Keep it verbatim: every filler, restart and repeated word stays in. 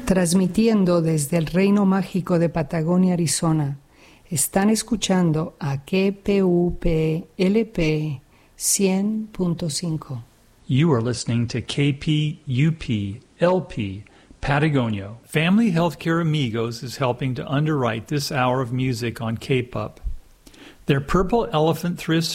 Transmitiendo desde el Reino Mágico de Patagonia, Arizona, están escuchando a K P U P L P cien punto cinco. You are listening to K P U P L P Patagonia. Family Healthcare Amigos is helping to underwrite this hour of music on K P U P. Their Purple Elephant Thrift